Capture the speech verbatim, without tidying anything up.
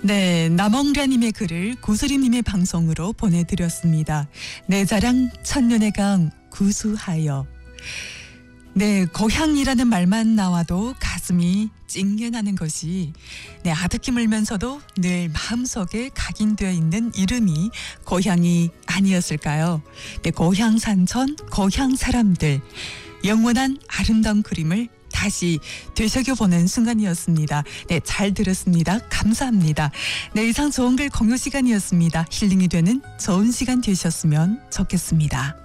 네, 남엉라님의 글을 고수림님의 방송으로 보내드렸습니다. 내 자랑 천년의 강 구수하여. 네, 고향이라는 말만 나와도 가슴이 찡해나는 것이 네, 아득히 물면서도 늘 마음속에 각인되어 있는 이름이 고향이 아니었을까요? 네, 고향 산천, 고향 사람들, 영원한 아름다운 그림을 다시 되새겨보는 순간이었습니다. 네, 잘 들었습니다. 감사합니다. 네, 이상 좋은 글 공유 시간이었습니다. 힐링이 되는 좋은 시간 되셨으면 좋겠습니다.